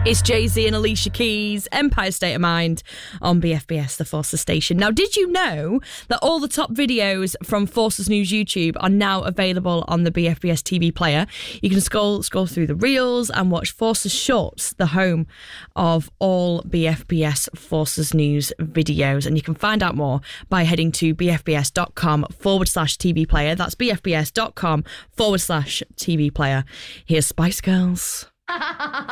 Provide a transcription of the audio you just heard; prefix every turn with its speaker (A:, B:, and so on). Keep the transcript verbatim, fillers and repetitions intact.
A: It's Jay-Z and Alicia Keys, Empire State of Mind on B F B S, the Forces station. Now, did you know that all the top videos from Forces News YouTube are now available on the B F B S T V player? You can scroll scroll through the reels and watch Forces Shorts, the home of all B F B S Forces News videos. And you can find out more by heading to bfbs.com forward slash TV player. That's bfbs.com forward slash TV player. Here's Spice Girls.